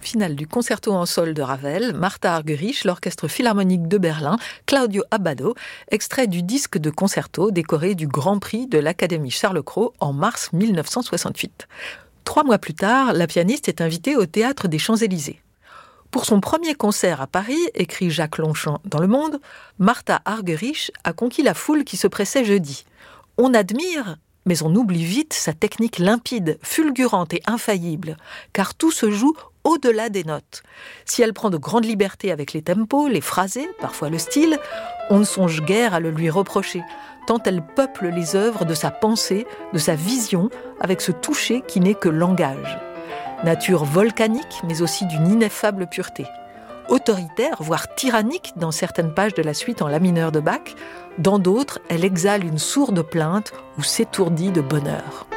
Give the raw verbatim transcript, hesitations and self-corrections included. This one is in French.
finale du concerto en sol de Ravel, Martha Argerich, l'Orchestre Philharmonique de Berlin, Claudio Abbado, extrait du disque de concerto décoré du Grand Prix de l'Académie Charles-Cros en mars mille neuf cent soixante-huit. Trois mois plus tard, la pianiste est invitée au Théâtre des Champs-Élysées. Pour son premier concert à Paris, écrit Jacques Longchamp dans Le Monde, Martha Argerich a conquis la foule qui se pressait jeudi. On admire, mais on oublie vite sa technique limpide, fulgurante et infaillible, car tout se joue au-delà des notes. Si elle prend de grandes libertés avec les tempos, les phrasés, parfois le style, on ne songe guère à le lui reprocher, tant elle peuple les œuvres de sa pensée, de sa vision, avec ce toucher qui n'est que langage. Nature volcanique, mais aussi d'une ineffable pureté. Autoritaire, voire tyrannique dans certaines pages de la suite en la mineur de Bach, dans d'autres, elle exhale une sourde plainte ou s'étourdit de bonheur.